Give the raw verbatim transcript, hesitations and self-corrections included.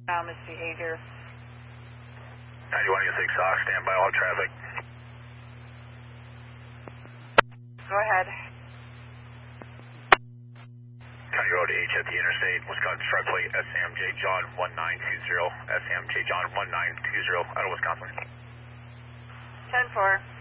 uh, misbehavior. ninety-one eighty-six, uh, stand by all traffic. Go ahead. County Road H at the interstate, Wisconsin truck plate S M J John one nine two zero, S M J John one nine two zero, out of Wisconsin. ten four.